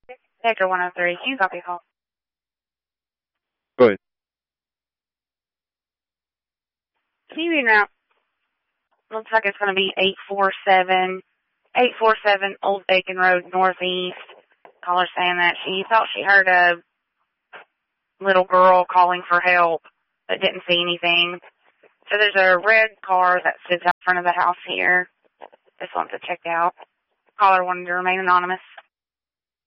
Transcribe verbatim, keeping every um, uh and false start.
Hector one oh three, can you copy a call? Go ahead. Can you read out? Looks like it's going to be eight four seven, eight four seven Old Bacon Road, Northeast. Caller saying that she thought she heard a little girl calling for help, but didn't see anything. So there's a red car that sits out front of the house here. This one's checked out. Caller wanted to remain anonymous.